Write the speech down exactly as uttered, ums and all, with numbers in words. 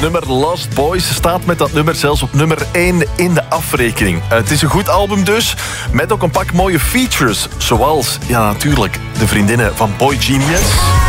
nummer Lost Boys staat met dat nummer zelfs op nummer één in de afrekening. Uh, het is een goed album dus, met ook een pak mooie features. Zoals, ja natuurlijk, de vriendinnen van Boy Genius.